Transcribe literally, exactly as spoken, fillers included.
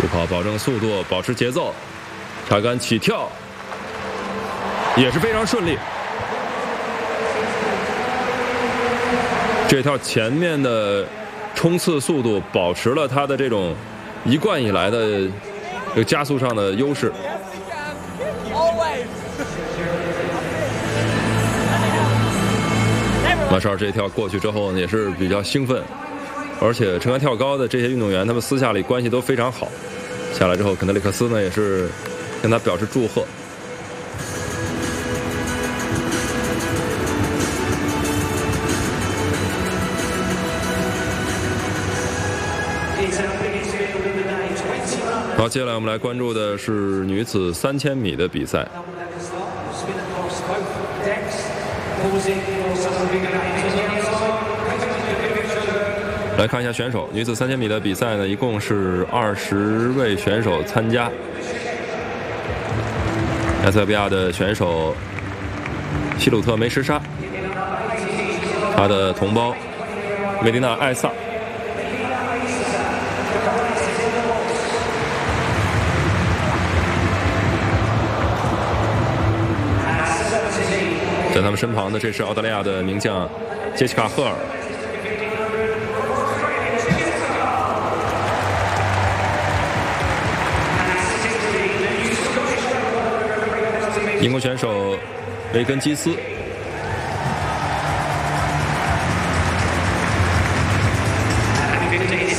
助跑保证速度，保持节奏，插杆起跳也是非常顺利。这条前面的冲刺速度保持了它的这种一贯以来的这个加速上的优势。马绍尔这一跳过去之后呢，也是比较兴奋，而且撑杆跳高的这些运动员，他们私下里关系都非常好。下来之后，肯德里克斯呢也是跟他表示祝贺。好，接下来我们来关注的是女子三千米的比赛。来看一下选手，女子三千米的比赛呢，一共是二十位选手参加。埃塞俄比亚的选手希鲁特梅什沙，他的同胞梅迪娜艾萨。在他们身旁的，这是澳大利亚的名将杰西卡·赫尔。英国选手维根基斯